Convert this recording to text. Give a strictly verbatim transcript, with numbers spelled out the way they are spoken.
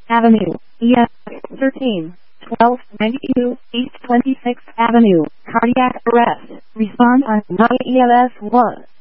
Avenue, E F thirteen, twelve ninety-two, East twenty-sixth Avenue, cardiac arrest. Respond on nine E L S one.